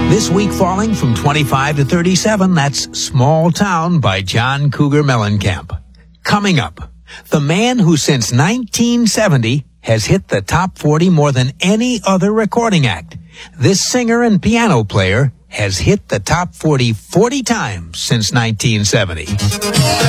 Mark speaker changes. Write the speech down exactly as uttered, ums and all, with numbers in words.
Speaker 1: This week falling from twenty-five to thirty-seven, that's Small Town by John Cougar Mellencamp. Coming up, the man who since nineteen seventy has hit the top forty more than any other recording act. This singer and piano player has hit the top forty forty times since nineteen seventy.